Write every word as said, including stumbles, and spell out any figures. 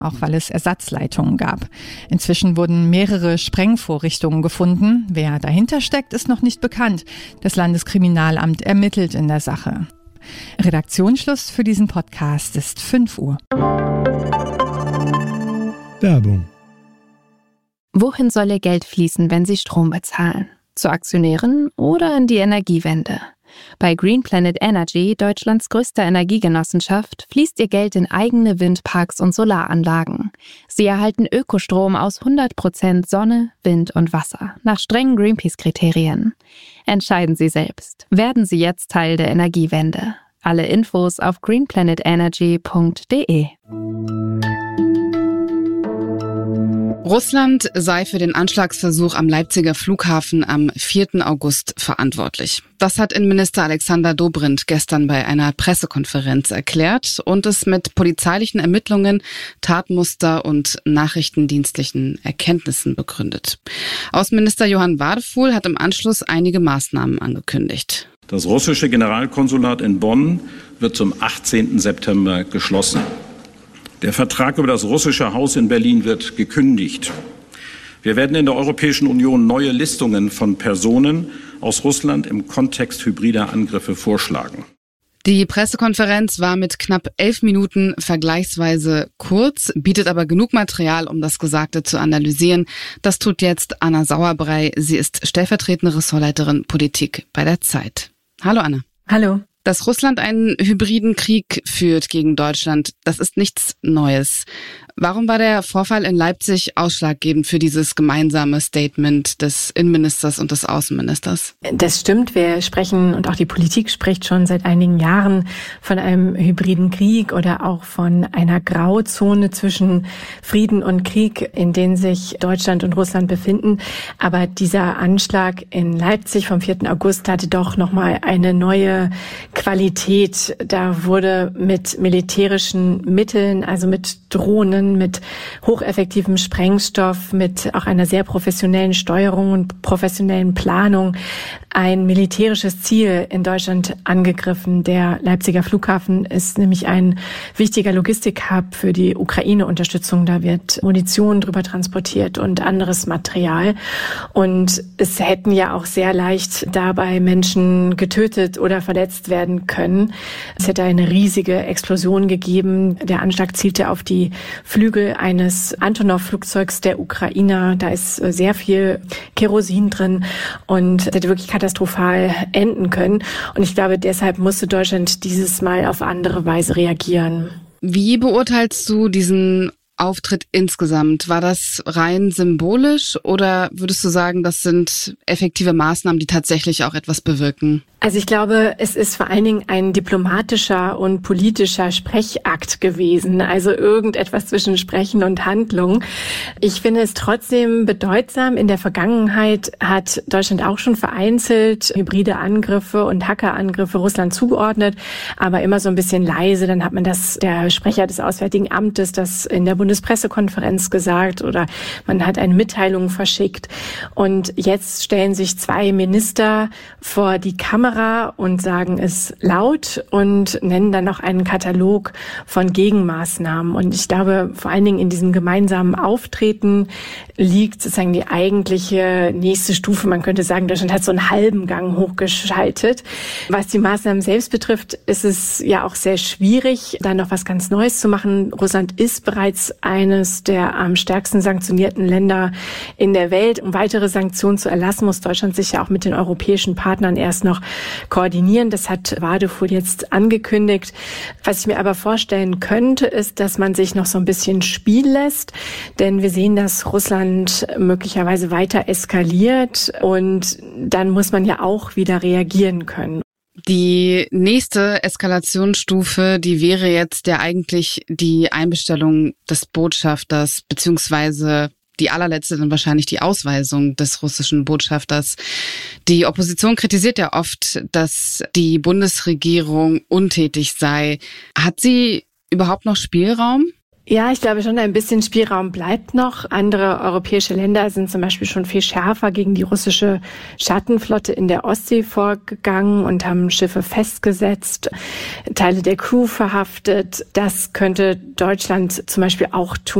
auch weil es Ersatzleitungen gab. Inzwischen wurden mehrere Sprengvorrichtungen gefunden. Wer dahinter steckt, ist noch nicht bekannt. Das Landeskriminalamt ermittelt in der Sache. Redaktionsschluss für diesen Podcast ist fünf Uhr. Werbung. Wohin soll Ihr Geld fließen, wenn Sie Strom bezahlen? Zu Aktionären oder in die Energiewende? Bei Green Planet Energy, Deutschlands größter Energiegenossenschaft, fließt Ihr Geld in eigene Windparks und Solaranlagen. Sie erhalten Ökostrom aus hundert Prozent Sonne, Wind und Wasser nach strengen Greenpeace-Kriterien. Entscheiden Sie selbst. Werden Sie jetzt Teil der Energiewende. Alle Infos auf green planet energy punkt de. Russland sei für den Anschlagsversuch am Leipziger Flughafen am vierten August verantwortlich. Das hat Innenminister Alexander Dobrindt gestern bei einer Pressekonferenz erklärt und es mit polizeilichen Ermittlungen, Tatmuster und nachrichtendienstlichen Erkenntnissen begründet. Außenminister Johann Wadefuhl hat im Anschluss einige Maßnahmen angekündigt. Das russische Generalkonsulat in Bonn wird zum achtzehnten September geschlossen. Der Vertrag über das russische Haus in Berlin wird gekündigt. Wir werden in der Europäischen Union neue Listungen von Personen aus Russland im Kontext hybrider Angriffe vorschlagen. Die Pressekonferenz war mit knapp elf Minuten vergleichsweise kurz, bietet aber genug Material, um das Gesagte zu analysieren. Das tut jetzt Anna Sauerbrei. Sie ist stellvertretende Ressortleiterin Politik bei der Zeit. Hallo Anna. Hallo. Dass Russland einen hybriden Krieg führt gegen Deutschland, das ist nichts Neues. Warum war der Vorfall in Leipzig ausschlaggebend für dieses gemeinsame Statement des Innenministers und des Außenministers? Das stimmt. Wir sprechen und auch die Politik spricht schon seit einigen Jahren von einem hybriden Krieg oder auch von einer Grauzone zwischen Frieden und Krieg, in denen sich Deutschland und Russland befinden. Aber dieser Anschlag in Leipzig vom vierten August hatte doch nochmal eine neue Qualität. Da wurde mit militärischen Mitteln, also mit Drohnen, mit hocheffektivem Sprengstoff, mit auch einer sehr professionellen Steuerung und professionellen Planung ein militärisches Ziel in Deutschland angegriffen. Der Leipziger Flughafen ist nämlich ein wichtiger Logistikhub für die Ukraine-Unterstützung. Da wird Munition drüber transportiert und anderes Material. Und es hätten ja auch sehr leicht dabei Menschen getötet oder verletzt werden können. Es hätte eine riesige Explosion gegeben. Der Anschlag zielte auf die Flügel eines Antonov-Flugzeugs der Ukrainer. Da ist sehr viel Kerosin drin und es hätte wirklich katastrophal enden können. Und ich glaube, deshalb musste Deutschland dieses Mal auf andere Weise reagieren. Wie beurteilst du diesen Auftritt insgesamt? War das rein symbolisch oder würdest du sagen, das sind effektive Maßnahmen, die tatsächlich auch etwas bewirken? Also ich glaube, es ist vor allen Dingen ein diplomatischer und politischer Sprechakt gewesen, also irgendetwas zwischen Sprechen und Handlung. Ich finde es trotzdem bedeutsam. In der Vergangenheit hat Deutschland auch schon vereinzelt hybride Angriffe und Hackerangriffe Russland zugeordnet, aber immer so ein bisschen leise. Dann hat man das, der Sprecher des Auswärtigen Amtes, das in der Bundespressekonferenz gesagt oder man hat eine Mitteilung verschickt. Und jetzt stellen sich zwei Minister vor die Kamera und sagen es laut und nennen dann noch einen Katalog von Gegenmaßnahmen. Und ich glaube, vor allen Dingen in diesem gemeinsamen Auftreten liegt sozusagen die eigentliche nächste Stufe. Man könnte sagen, Deutschland hat so einen halben Gang hochgeschaltet. Was die Maßnahmen selbst betrifft, ist es ja auch sehr schwierig, da noch was ganz Neues zu machen. Russland ist bereits eines der am stärksten sanktionierten Länder in der Welt. Um weitere Sanktionen zu erlassen, muss Deutschland sich ja auch mit den europäischen Partnern erst noch koordinieren. Das hat Wadefuhl jetzt angekündigt. Was ich mir aber vorstellen könnte, ist, dass man sich noch so ein bisschen Spiel lässt, denn wir sehen, dass Russland möglicherweise weiter eskaliert und dann muss man ja auch wieder reagieren können. Die nächste Eskalationsstufe, die wäre jetzt ja eigentlich die Einbestellung des Botschafters, beziehungsweise die allerletzte dann wahrscheinlich die Ausweisung des russischen Botschafters. Die Opposition kritisiert ja oft, dass die Bundesregierung untätig sei. Hat sie überhaupt noch Spielraum? Ja, ich glaube schon, ein bisschen Spielraum bleibt noch. Andere europäische Länder sind zum Beispiel schon viel schärfer gegen die russische Schattenflotte in der Ostsee vorgegangen und haben Schiffe festgesetzt, Teile der Crew verhaftet. Das könnte Deutschland zum Beispiel auch tun.